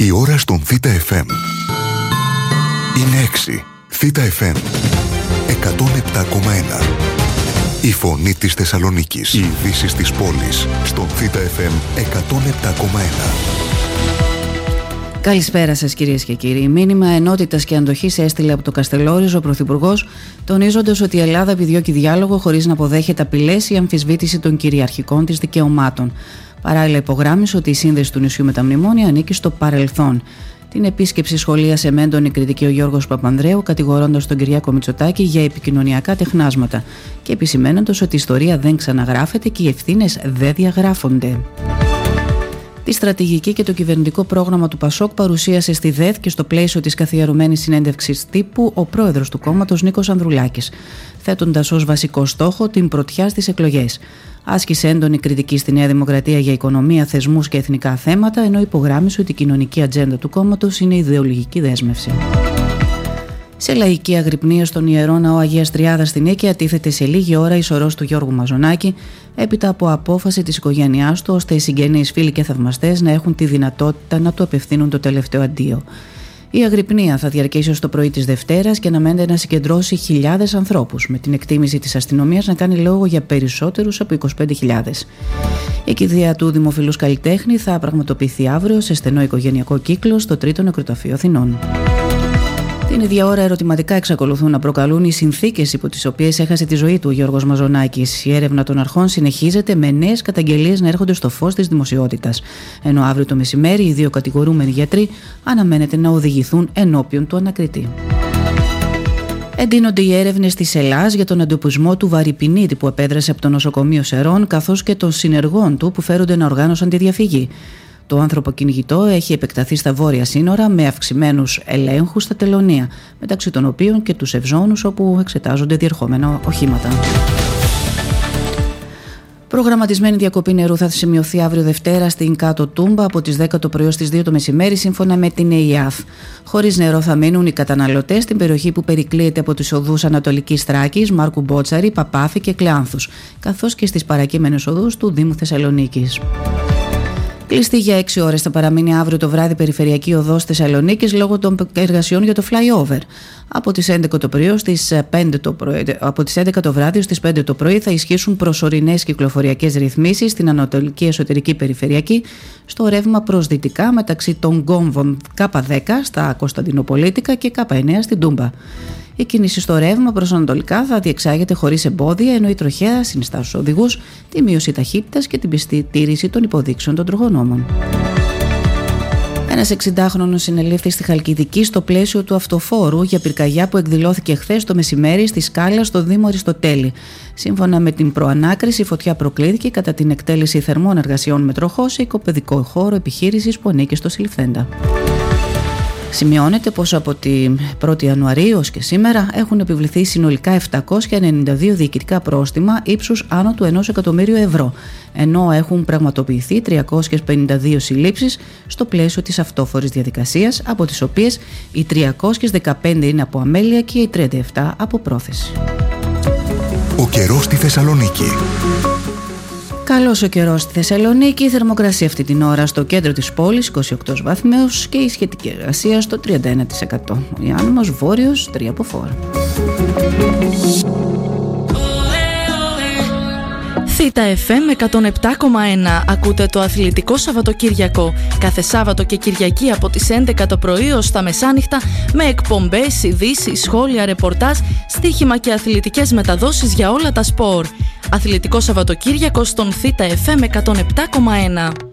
Η ώρα στον Θήτα FM είναι 6. Θήτα FM 107,1. Η φωνή της Θεσσαλονίκης. Οι ειδήσεις της πόλης στον Θήτα FM 107,1. Καλησπέρα σας κυρίες και κύριοι. Μήνυμα ενότητας και αντοχής έστειλε από το Καστελόριζο ο Πρωθυπουργός, τονίζοντας ότι η Ελλάδα επιδιώκει διάλογο χωρίς να αποδέχεται απειλές ή αμφισβήτηση των κυριαρχικών της δικαιωμάτων. Παράλληλα, υπογράμμισε ότι η σύνδεση του νησιού με τα μνημόνια ανήκει στο παρελθόν. Την επίσκεψη σχολίασε με έντονη κριτική ο Γιώργος Παπανδρέου, κατηγορώντας τον Κυριάκο Μητσοτάκη για επικοινωνιακά τεχνάσματα και επισημαίνοντας ότι η ιστορία δεν ξαναγράφεται και οι ευθύνες δεν διαγράφονται. Τη στρατηγική και το κυβερνητικό πρόγραμμα του ΠΑΣΟΚ παρουσίασε στη ΔΕΘ και στο πλαίσιο της καθιερωμένης συνέντευξης τύπου ο πρόεδρος του κόμματος Νίκος Ανδρουλάκης, θέτοντας ως βασικό στόχο την πρωτιά στις εκλογές. Άσκησε έντονη κριτική στη Νέα Δημοκρατία για οικονομία, θεσμούς και εθνικά θέματα, ενώ υπογράμμισε ότι η κοινωνική ατζέντα του κόμματος είναι ιδεολογική δέσμευση. Σε λαϊκή αγρυπνία στον Ιερό Ναό Αγίας Τριάδας στην Νίκαια τίθεται σε λίγη ώρα η σωρός του Γιώργου Μαζονάκη, έπειτα από απόφαση της οικογένειάς του, ώστε οι συγγενείς, φίλοι και θαυμαστές να έχουν τη δυνατότητα να του απευθύνουν το τελευταίο αντίο. Η αγρυπνία θα διαρκέσει ως το πρωί της Δευτέρας και αναμένεται να συγκεντρώσει χιλιάδες ανθρώπους, με την εκτίμηση της αστυνομίας να κάνει λόγο για περισσότερους από 25.000. Η κηδεία του δημοφιλούς καλλιτέχνη θα πραγματοποιηθεί αύριο σε στενό οικογενειακό κύκλο στο 3ο Νεκροταφείο Αθηνών. Την ίδια ώρα, ερωτηματικά εξακολουθούν να προκαλούν οι συνθήκες υπό τις οποίες έχασε τη ζωή του ο Γιώργος Μαζονάκης. Η έρευνα των αρχών συνεχίζεται με νέες καταγγελίες να έρχονται στο φως της δημοσιότητας. Ενώ αύριο το μεσημέρι οι δύο κατηγορούμενοι γιατροί αναμένεται να οδηγηθούν ενώπιον του ανακριτή. Εντείνονται οι έρευνες της ΕΛΑΣ για τον εντοπισμό του βαρυπινίτη που επέδρασε από το νοσοκομείο Σερών, καθώς και των συνεργών του που φέρονται να οργάνωσαν τη διαφυγή. Το ανθρωποκυνηγητό έχει επεκταθεί στα βόρεια σύνορα με αυξημένους ελέγχους στα τελωνεία, μεταξύ των οποίων και τους Ευζώνους, όπου εξετάζονται διερχόμενα οχήματα. Προγραμματισμένη διακοπή νερού θα σημειωθεί αύριο Δευτέρα στην Κάτω Τούμπα από τις 10 το πρωί ως τις 2 το μεσημέρι, σύμφωνα με την ΕΙΑΘ. Χωρίς νερό θα μείνουν οι καταναλωτές στην περιοχή που περικλείεται από τις οδούς Ανατολικής Θράκης, Μάρκου Μπότσαρη, Παπάφη και Κλεάνθους, καθώς και στις παρακείμενες οδούς του Δήμου Θεσσαλονίκης. Κλειστή για 6 ώρες θα παραμείνει αύριο το βράδυ περιφερειακή οδός Θεσσαλονίκης λόγω των εργασιών για το flyover. Από τις 11 το πρωί στις 5 από τις 11 το βράδυ στις 5 το πρωί θα ισχύσουν προσωρινές κυκλοφοριακές ρυθμίσεις στην Ανατολική Εσωτερική Περιφερειακή στο ρεύμα προς δυτικά μεταξύ των κόμβων K10 στα Κωνσταντινοπολίτικα και K9 στην Τούμπα. Η κίνηση στο ρεύμα προς ανατολικά θα διεξάγεται χωρίς εμπόδια, ενώ η τροχέα συνιστά στους οδηγούς τη μείωση ταχύτητας και την πιστή τήρηση των υποδείξεων των τροχονόμων. Ένας 60χρονος συνελήφθη στη Χαλκιδική στο πλαίσιο του αυτοφόρου για πυρκαγιά που εκδηλώθηκε χθες το μεσημέρι στη Σκάλα στο Δήμο Αριστοτέλη. Σύμφωνα με την προανάκριση, η φωτιά προκλήθηκε κατά την εκτέλεση θερμών εργασιών με τροχό σε οικοπαιδικό χώρο επιχείρησης που ανήκει στο Συλληφθέντα. Σημειώνεται πως από την 1η Ιανουαρίου ως και σήμερα έχουν επιβληθεί συνολικά 792 διοικητικά πρόστιμα ύψους άνω του 1 εκατομμύριου ευρώ, ενώ έχουν πραγματοποιηθεί 352 συλλήψεις στο πλαίσιο της αυτόφορης διαδικασίας, από τις οποίες οι 315 είναι από αμέλεια και οι 37 από πρόθεση. Ο καιρός στη Θεσσαλονίκη. Καλός ο καιρός στη Θεσσαλονίκη, η θερμοκρασία αυτή την ώρα στο κέντρο της πόλης 28 βαθμούς και η σχετική εργασία στο 31%. Ο άνεμος βόρειος 3 από 4. Θήτα FM 107,1. Ακούτε το Αθλητικό Σαββατοκύριακο. Κάθε Σάββατο και Κυριακή από τις 11 το πρωί ως τα μεσάνυχτα, με εκπομπές, ειδήσεις, σχόλια, ρεπορτάζ, στοίχημα και αθλητικές μεταδόσεις για όλα τα σπορ. Αθλητικό Σαββατοκύριακο στον Θήτα FM 107,1.